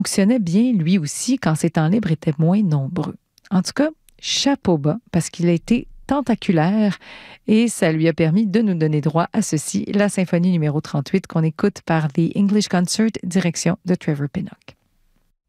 Fonctionnait bien lui aussi quand ses temps libres étaient moins nombreux. En tout cas, chapeau bas parce qu'il a été tentaculaire et ça lui a permis de nous donner droit à ceci, la symphonie numéro 38 qu'on écoute par The English Concert, direction de Trevor Pinnock.